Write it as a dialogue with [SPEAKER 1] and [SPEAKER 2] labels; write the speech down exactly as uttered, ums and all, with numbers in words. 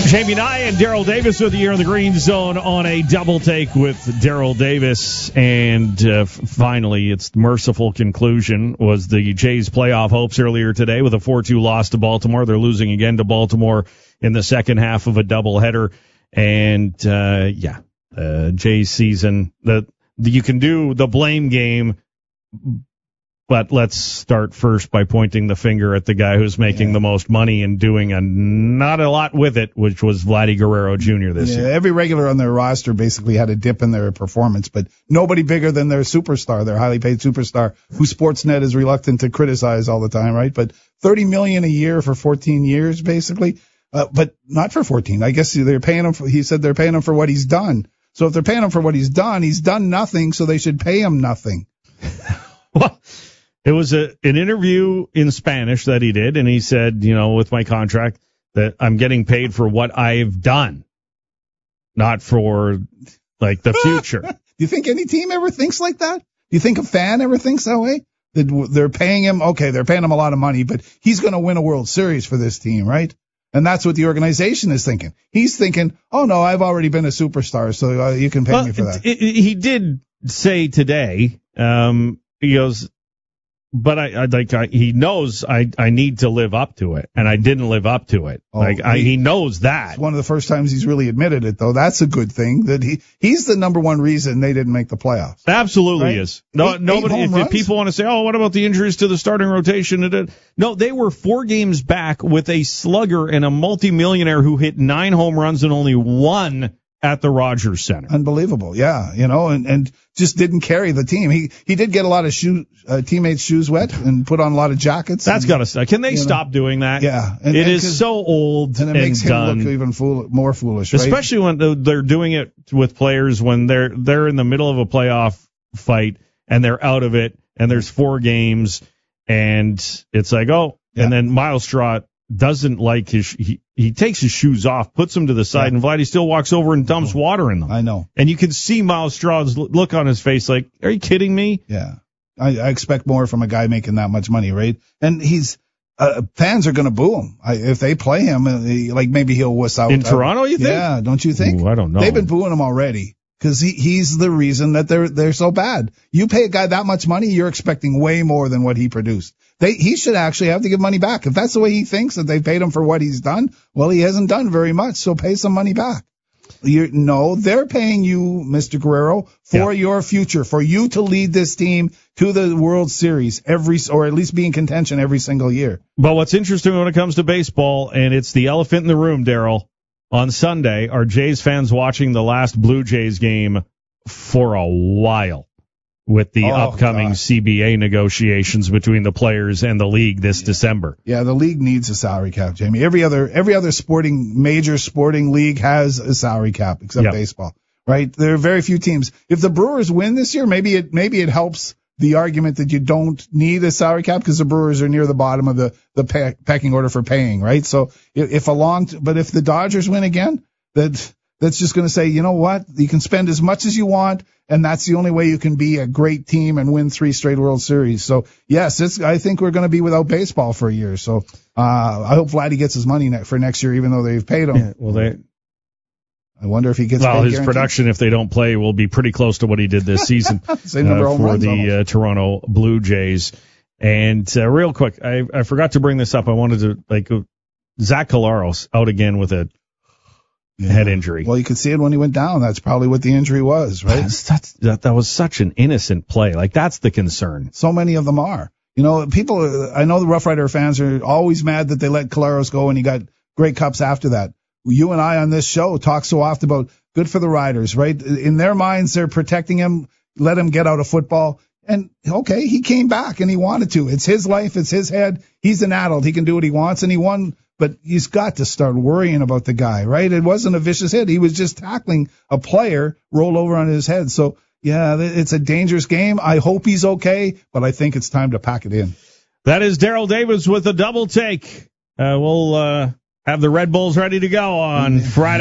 [SPEAKER 1] Jamie Nye and Daryl Davis with you here in the Green Zone on a double take with Daryl Davis. And uh, f- finally, its merciful conclusion was the Jays' playoff hopes earlier today with a four two loss to Baltimore. They're losing again to Baltimore in the second half of a doubleheader. And, uh, yeah, uh, Jays season, the, the you can do the blame game, but let's start first by pointing the finger at the guy who's making yeah. the most money and doing a, not a lot with it, which was Vladdy Guerrero Junior this
[SPEAKER 2] yeah,
[SPEAKER 1] year.
[SPEAKER 2] Every regular on their roster basically had a dip in their performance, but nobody bigger than their superstar, their highly paid superstar, who Sportsnet is reluctant to criticize all the time, right? But thirty million dollars a year for fourteen years, basically. Uh, but not for fourteen. I guess they're paying him for, he said they're paying him for what he's done. So if they're paying him for what he's done, he's done nothing, so they should pay him nothing.
[SPEAKER 1] Well, it was a, an interview in Spanish that he did, and he said, you know, with my contract, that I'm getting paid for what I've done, not for, like, the future.
[SPEAKER 2] Do you think any team ever thinks like that? Do you think a fan ever thinks that way? That they're paying him, okay, they're paying him a lot of money, but he's going to win a World Series for this team, right? And that's what the organization is thinking. He's thinking, oh, no, I've already been a superstar, so uh, you can pay
[SPEAKER 1] well,
[SPEAKER 2] me for that.
[SPEAKER 1] It, it, he did say today, um, he goes, but I, I like I, he knows I, I need to live up to it, and I didn't live up to it. Oh, like I, he knows that.
[SPEAKER 2] It's one of the first times he's really admitted it, though. That's a good thing. That he he's the number one reason they didn't make the playoffs.
[SPEAKER 1] Absolutely
[SPEAKER 2] right?
[SPEAKER 1] is. No,
[SPEAKER 2] eight,
[SPEAKER 1] nobody.
[SPEAKER 2] eight
[SPEAKER 1] if, if people want to say, oh, what about the injuries to the starting rotation? No, they were four games back with a slugger and a multimillionaire who hit nine home runs and only one at the Rogers Center.
[SPEAKER 2] Unbelievable, yeah, you know, and, and just didn't carry the team. He he did get a lot of shoe, uh, teammates' shoes wet and put on a lot of jackets.
[SPEAKER 1] That's got to stop. Can they stop know? doing that?
[SPEAKER 2] Yeah.
[SPEAKER 1] And, it and is so old and,
[SPEAKER 2] and it makes
[SPEAKER 1] and
[SPEAKER 2] him
[SPEAKER 1] done.
[SPEAKER 2] look even fool, more foolish, right?
[SPEAKER 1] Especially when they're doing it with players when they're they're in the middle of a playoff fight and they're out of it and there's four games and it's like, oh, yeah. And then Miles Straw doesn't like his he, he takes his shoes off, puts them to the side, yeah. and Vladdy still walks over and dumps water in them.
[SPEAKER 2] I know.
[SPEAKER 1] And you can see Miles Straw's look on his face like, are you kidding me?
[SPEAKER 2] Yeah. I, I expect more from a guy making that much money, right? And he's uh, fans are going to boo him. I, if they play him, uh, he, like maybe he'll wuss out.
[SPEAKER 1] In Toronto, you think?
[SPEAKER 2] Yeah, don't you think?
[SPEAKER 1] Ooh, I don't know.
[SPEAKER 2] They've been booing him already because he, he's the reason that they're they're so bad. You pay a guy that much money, you're expecting way more than what he produced. They, he should actually have to give money back. If that's the way he thinks, that they paid him for what he's done, well, he hasn't done very much, so pay some money back. You're, no, they're paying you, Mister Guerrero, for yeah. your future, for you to lead this team to the World Series every, or at least be in contention every single year.
[SPEAKER 1] But what's interesting when it comes to baseball, and it's the elephant in the room, Daryl, on Sunday, are Jays fans watching the last Blue Jays game for a while with the oh, upcoming God. C B A negotiations between the players and the league this
[SPEAKER 2] yeah.
[SPEAKER 1] December.
[SPEAKER 2] Yeah, the league needs a salary cap, Jamie. Every other every other sporting major sporting league has a salary cap except yep. baseball, right? There are very few teams. If the Brewers win this year, maybe it maybe it helps the argument that you don't need a salary cap because the Brewers are near the bottom of the the pe- pecking order for paying, right? So if, if a long t- but if the Dodgers win again, that that's just going to say, you know what? You can spend as much as you want, and that's the only way you can be a great team and win three straight World Series. So, yes, it's, I think we're going to be without baseball for a year. So uh, I hope Vladdy gets his money ne- for next year, even though they've paid him.
[SPEAKER 1] Yeah, well, they.
[SPEAKER 2] I wonder if he gets
[SPEAKER 1] well,
[SPEAKER 2] paid
[SPEAKER 1] his
[SPEAKER 2] guaranteed.
[SPEAKER 1] Production, if they don't play, will be pretty close to what he did this season uh, for the uh, Toronto Blue Jays. And uh, real quick, I, I forgot to bring this up. I wanted to, like, Zach Collaros out again with a Yeah. head injury.
[SPEAKER 2] Well, you could see it when he went down. That's probably what the injury was, right?
[SPEAKER 1] That's, that's, that, that was such an innocent play. Like, that's the concern.
[SPEAKER 2] So many of them are. You know, people, I know the Rough Rider fans are always mad that they let Collaros go and he got Grey Cups after that. You and I on this show talk so often about good for the Riders, right? In their minds, they're protecting him, let him get out of football. And, okay, he came back and he wanted to. It's his life. It's his head. He's an adult. He can do what he wants, and he won. But he's got to start worrying about the guy, right? It wasn't a vicious hit. He was just tackling a player, roll over on his head. So, yeah, it's a dangerous game. I hope he's okay, but I think it's time to pack it in.
[SPEAKER 1] That is Daryl Davis with a double take. Uh, we'll uh, have the Red Bulls ready to go on Friday.